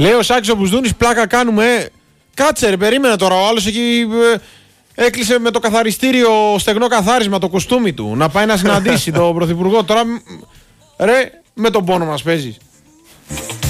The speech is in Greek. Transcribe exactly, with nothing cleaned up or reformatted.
Λέει ο Σάκης ο Μπουσδούνης, πλάκα κάνουμε. Ε. Κάτσε ρε, περίμενε τώρα. Ο άλλος εκεί ε, έκλεισε με το καθαριστήριο στεγνό καθάρισμα το κουστούμι του. Να πάει να συναντήσει τον Πρωθυπουργό. Τώρα ρε, με τον πόνο μας παίζεις.